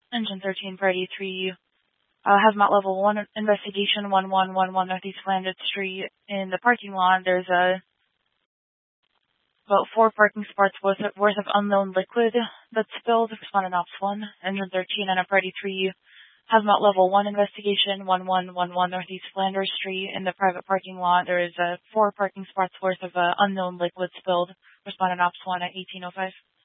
Engine 13, Priority 3, Hazmat Level 1, Investigation 1111 Northeast Flanders Street. In the parking lot, there's about 4 parking spots worth of unknown liquid that's spilled. Respondent Ops 1, Engine 13, and a Priority 3, Hazmat Level 1, Investigation 1111 Northeast Flanders Street. In the private parking lot, there is 4 parking spots worth of unknown liquid spilled. Respondent Ops 1 at 1805.